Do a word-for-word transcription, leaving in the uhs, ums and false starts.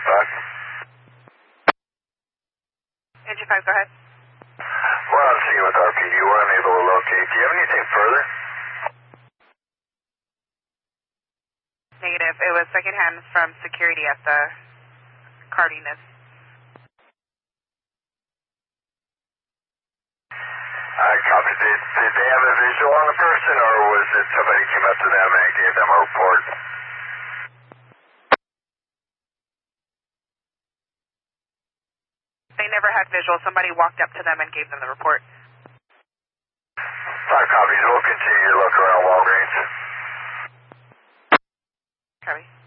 five. Engine five, go ahead. Well, I'm seeing with R P D, we're unable to locate. Do you have anything further? Negative. It was secondhand from security at the Cardenas. I copy. Did, did they have a visual on the person, or was it somebody came up to them and gave them a report? They never had visual. Somebody walked up to them and gave them the report. Five copies. We'll continue to look around Walgreens. Copy.